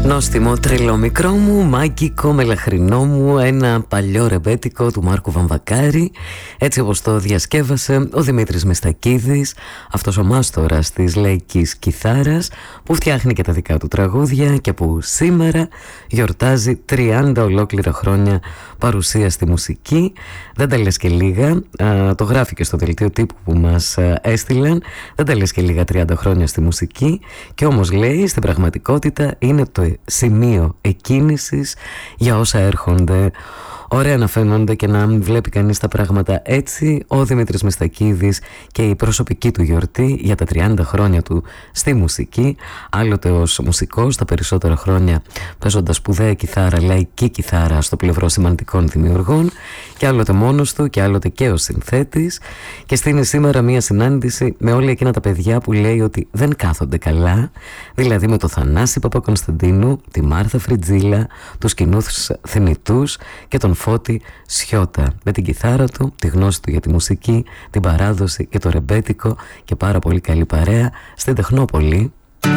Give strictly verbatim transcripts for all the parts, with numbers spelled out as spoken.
Νόστιμο τρελό μικρό μου, μάγκικο μελαχρινό μου, ένα παλιό ρεμπέτικο του Μάρκου Βαμβακάρη, έτσι όπως το διασκεύασε ο Δημήτρης Μιστακίδης, αυτός ο μάστορας της λαϊκής κιθάρας που φτιάχνει και τα δικά του τραγούδια και που σήμερα γιορτάζει τριάντα ολόκληρα χρόνια παρουσία στη μουσική. Δεν τα λες και λίγα, α, το γράφει και στο δελτίο τύπου που μας α, έστειλαν, δεν τα λες και λίγα τριάντα χρόνια στη μουσική, και όμως λέει στην πραγματικότητα είναι το σημείο εκκίνησης για όσα έρχονται. Ωραία να φαίνονται και να βλέπει κανείς τα πράγματα έτσι. Ο Δημήτρης Μιστακίδης και η προσωπική του γιορτή για τα τριάντα χρόνια του στη μουσική, άλλοτε ως μουσικός τα περισσότερα χρόνια παίζοντας σπουδαία κιθάρα, λαϊκή κιθάρα στο πλευρό σημαντικών δημιουργών, και άλλοτε μόνος του και άλλοτε και ως συνθέτης, και στείνει σήμερα μία συνάντηση με όλα εκείνα τα παιδιά που λέει ότι δεν κάθονται καλά, δηλαδή με το Θανάση Παπακωνσταντίνου, τη Μάρθα Φριτζίλα, τους κοινούς θνητούς και τον Φώτη Σιώτα, με την κιθάρα του, τη γνώση του για τη μουσική, την παράδοση και το ρεμπέτικο, και πάρα πολύ καλή παρέα στην Τεχνόπολη.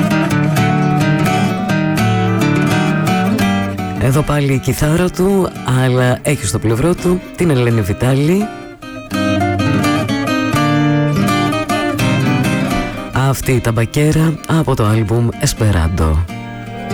Εδώ πάλι η κιθάρα του, αλλά έχει στο πλευρό του την Ελένη Βιτάλη. Αυτή η ταμπακέρα από το άλμπουμ Εσπεράντο.